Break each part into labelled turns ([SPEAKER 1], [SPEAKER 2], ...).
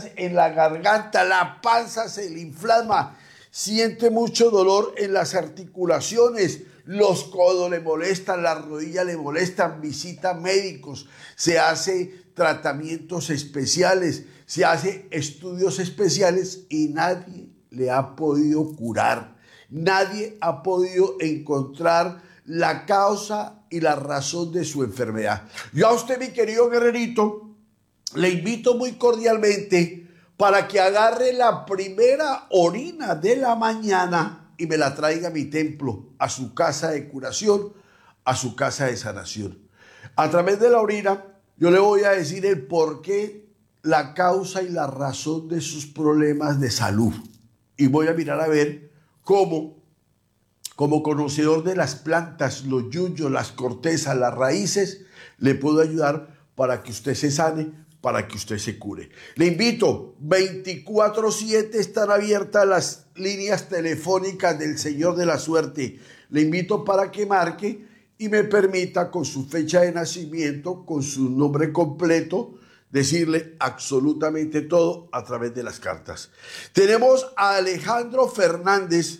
[SPEAKER 1] molestias en la garganta, la panza se le inflama, siente mucho dolor en las articulaciones, los codos le molestan, las rodillas le molestan, visita médicos, se hace tratamientos especiales, se hace estudios especiales y nadie le ha podido curar. Nadie ha podido encontrar la causa y la razón de su enfermedad. Yo a usted, mi querido guerrerito, le invito muy cordialmente para que agarre la primera orina de la mañana y me la traiga a mi templo, a su casa de curación, a su casa de sanación. A través de la orina yo le voy a decir el porqué, la causa y la razón de sus problemas de salud. Y voy a mirar a ver cómo, como conocedor de las plantas, los yuyos, las cortezas, las raíces, le puedo ayudar para que usted se sane, para que usted se cure. Le invito, 24/7 están abiertas las líneas telefónicas del Señor de la Suerte. Le invito para que marque y me permita con su fecha de nacimiento, con su nombre completo, decirle absolutamente todo a través de las cartas. Tenemos a Alejandro Fernández,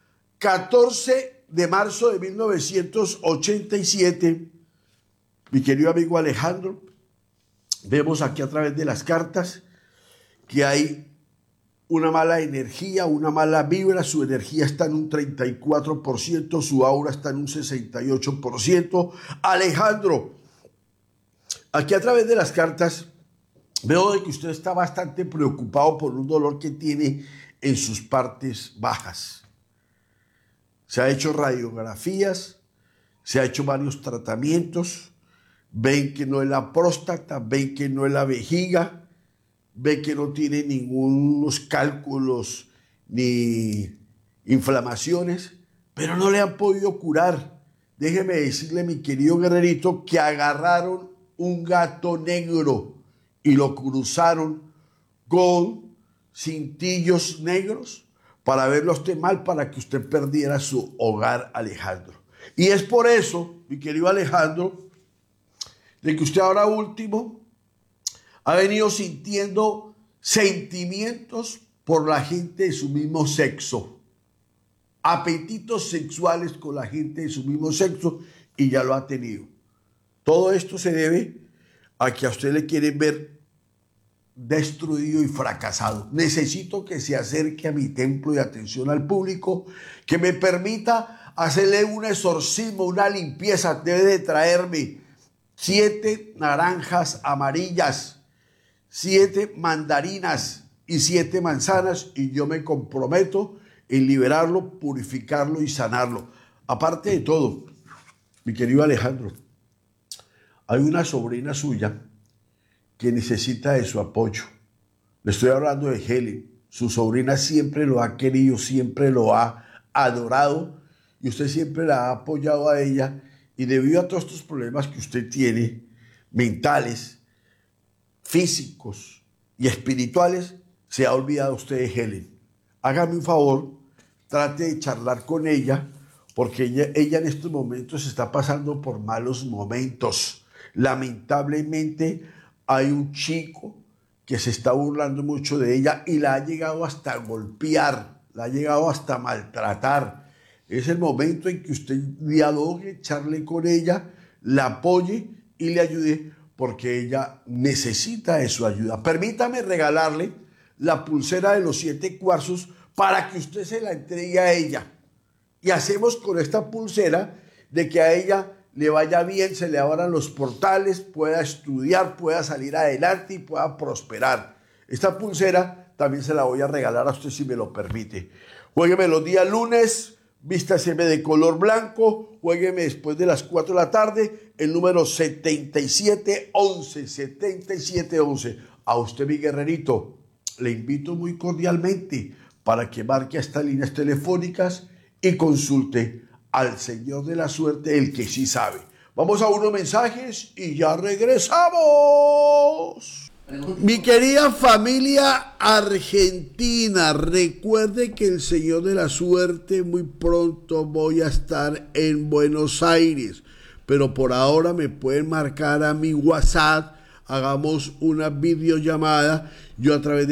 [SPEAKER 1] 14 de marzo de 1987. Mi querido amigo Alejandro, vemos aquí a través de las cartas que hay una mala energía, una mala vibra, su energía está en un 34%, su aura está en un 68%. Alejandro, aquí a través de las cartas veo de que usted está bastante preocupado por un dolor que tiene en sus partes bajas. Se ha hecho radiografías, se ha hecho varios tratamientos, ven que no es la próstata, ven que no es la vejiga, ven que no tiene ningunos cálculos ni inflamaciones, pero no le han podido curar. Déjeme decirle, mi querido guerrerito, que agarraron un gato negro y lo cruzaron con cintillos negros para verlo a usted mal, para que usted perdiera su hogar, Alejandro. Y es por eso, mi querido Alejandro, de que usted ahora último ha venido sintiendo sentimientos por la gente de su mismo sexo, apetitos sexuales con la gente de su mismo sexo, y ya lo ha tenido. Todo esto se debe a que a usted le quieren ver destruido y fracasado. Necesito que se acerque a mi templo de atención al público, que me permita hacerle un exorcismo, una limpieza. Debe de traerme 7 naranjas amarillas, 7 mandarinas y 7 manzanas, y yo me comprometo en liberarlo, purificarlo y sanarlo. Aparte de todo, mi querido Alejandro, hay una sobrina suya que necesita de su apoyo. Le estoy hablando de Helen. Su sobrina siempre lo ha querido, siempre lo ha adorado, y usted siempre la ha apoyado a ella, y debido a todos estos problemas que usted tiene, mentales, físicos y espirituales, se ha olvidado usted de Helen. Hágame un favor, trate de charlar con ella, porque ella en estos momentos está pasando por malos momentos. Lamentablemente hay un chico que se está burlando mucho de ella y la ha llegado hasta golpear, la ha llegado hasta maltratar. Es el momento en que usted dialogue, charle con ella, la apoye y le ayude, porque ella necesita de su ayuda. Permítame regalarle la pulsera de los 7 cuarzos para que usted se la entregue a ella. Y hacemos con esta pulsera de que a ella le vaya bien, se le abran los portales, pueda estudiar, pueda salir adelante y pueda prosperar. Esta pulsera también se la voy a regalar a usted, si me lo permite. Juégueme los días lunes, vístaseme de color blanco, juégueme después de las 4 de la tarde, el número 7711, 7711. A usted, mi guerrerito, le invito muy cordialmente para que marque a estas líneas telefónicas y consulte al Señor de la Suerte, el que sí sabe. Vamos a unos mensajes y ya regresamos. Mi querida familia argentina, recuerde que el Señor de la Suerte muy pronto voy a estar en Buenos Aires, pero por ahora me pueden marcar a mi WhatsApp, hagamos una videollamada, yo a través de